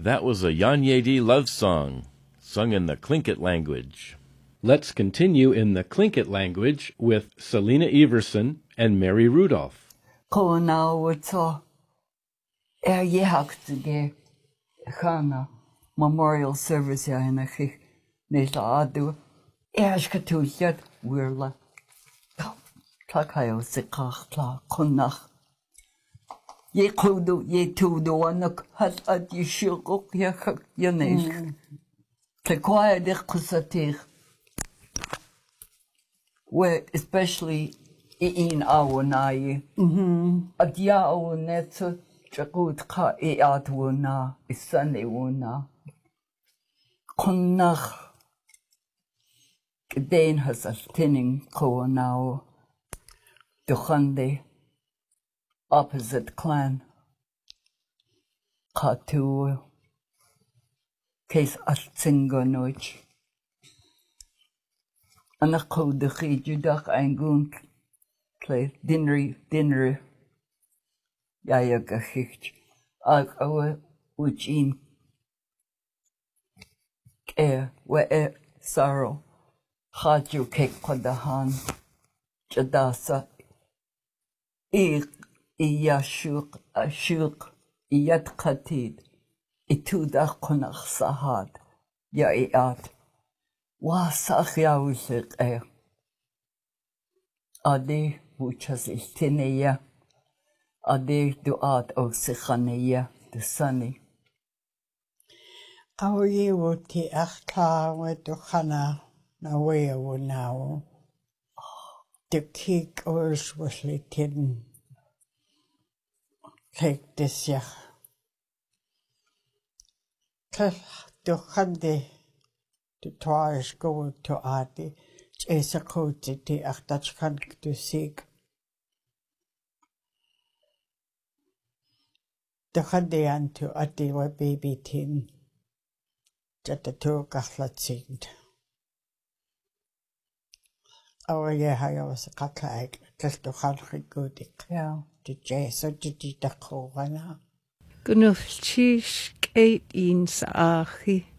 That was a Yanyedi love song, sung in the Tlingit language. Let's continue in the Tlingit language with Selena Everson and Mary Rudolph. Konawato Yehaktige Khana Memorial Service Yanaki Neta Adu Ashkatujet Wirla Takayo Sikachla Kunach Ye Kudu Ye Tudu Wanuk Hat at Yeshuk Yakak Yanek Tequaya de Kusatir, where especially in our nai, at Yao Netsu Chakut Ka Eatwuna, Isani Wuna, Konach Dane has a thinning ko now, Duchande, opposite clan, Katu, Case at Singanoich. And a code the Judak and Goon play dinner Yayagahich. Our which in air where sorrow. Haju cake Kodahan Jadasa Iyashuk Ashuk Iyat Katid Ituda Konach Sahad Yaiat Wasach Yawisik air Ade Wuchas Iltineya Ade Duat O Sikhaneya the sunny. Our ye would the Achta with Duhana. Na wea wo now. The kick ours was litin. Take this ya. Tell the hande to twice go to Adi. Chase a coat the Achtachkan to seek. The hande and to Adi were baby tin. That the two gahlat seemed. Our year was a catlag, just to half good. Yeah. The Jason did the Kovana. Gunuf chish 8 in Saachi.